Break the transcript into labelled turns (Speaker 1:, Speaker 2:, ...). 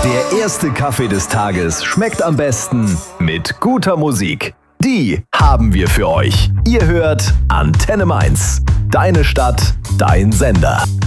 Speaker 1: Der erste Kaffee des Tages schmeckt am besten mit guter Musik. Die haben wir für euch. Ihr hört Antenne Mainz. Deine Stadt, dein Sender.